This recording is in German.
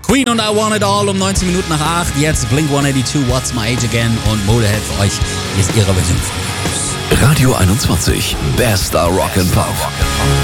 Queen und I Want It All um 19 Minuten nach 8. Jetzt Blink 182, What's My Age Again und Motorhead für euch. Hier ist ihre Version von Radio 21, bester Rock and Pop.